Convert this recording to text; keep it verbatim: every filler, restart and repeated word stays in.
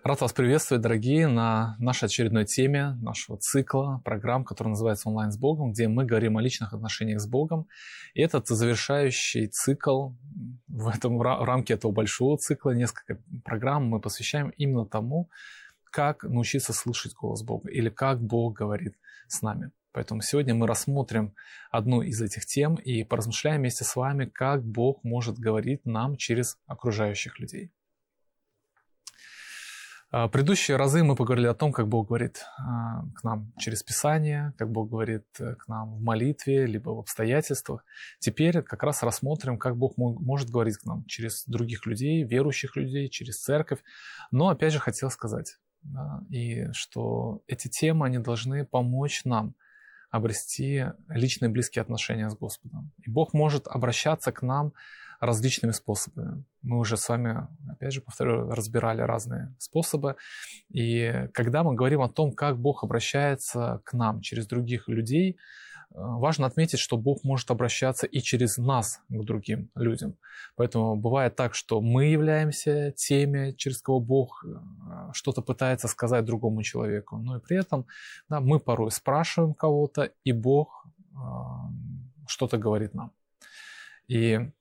Рад вас приветствовать, дорогие, на нашей очередной теме нашего цикла программ, который называется «Онлайн с Богом», где мы говорим о личных отношениях с Богом. И этот завершающий цикл, в, этом, в рамке этого большого цикла, несколько программ мы посвящаем именно тому, как научиться слышать голос Бога или как Бог говорит с нами. Поэтому сегодня мы рассмотрим одну из этих тем и поразмышляем вместе с вами, как Бог может говорить нам через окружающих людей. В предыдущие разы мы поговорили о том, как Бог говорит к нам через Писание, как Бог говорит к нам в молитве, либо в обстоятельствах. Теперь как раз рассмотрим, как Бог может говорить к нам через других людей, верующих людей, через церковь. Но опять же хотел сказать, да, и что эти темы, они должны помочь нам обрести личные близкие отношения с Господом. И Бог может обращаться к нам различными способами. Мы уже с вами, опять же, повторю, разбирали разные способы. И когда мы говорим о том, как Бог обращается к нам через других людей, важно отметить, что Бог может обращаться и через нас к другим людям. Поэтому бывает так, что мы являемся теми, через кого Бог что-то пытается сказать другому человеку. Но и при этом да, мы порой спрашиваем кого-то, и Бог э, что-то говорит нам. И